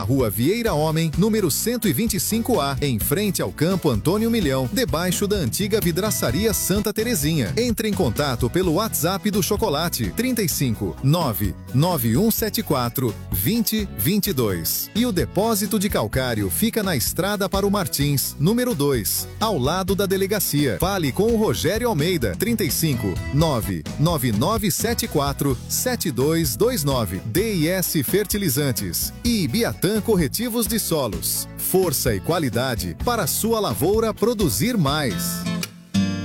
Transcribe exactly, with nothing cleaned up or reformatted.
Rua Vieira Homem, número cento e vinte e cinco A, em frente ao Campo Antônio Milhão, debaixo da antiga vidraçaria Santa Terezinha. Entre em contato pelo WhatsApp do Chocolate, trinta e cinco, nove nove um sete quatro, vinte, vinte e dois. E o depósito de calcário fica na estrada para o Martins, número dois, ao lado da delegacia. Fale com o Rogério Almeida, trinta e cinco, nove nove nove sete quatro, sete dois dois nove. D I S Fertilizantes e Biatã Corretivos de Solos. Força e qualidade para sua lavoura produzir mais.